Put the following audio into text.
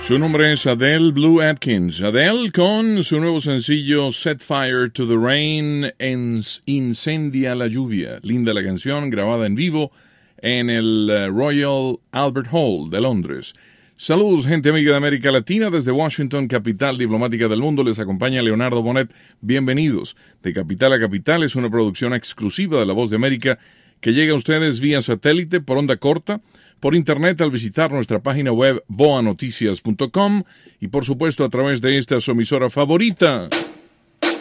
Su nombre es Adele Blue Atkins. Adele con su nuevo sencillo Set Fire to the Rain, Incendia la lluvia. Linda la canción, grabada en vivo en el Royal Albert Hall de Londres. Saludos, gente amiga de América Latina. Desde Washington, capital diplomática del mundo, les acompaña Leonardo Bonet. Bienvenidos. De Capital a Capital es una producción exclusiva de La Voz de América que llega a ustedes vía satélite por onda corta, por internet al visitar nuestra página web voanoticias.com y por supuesto a través de esta su emisora favorita.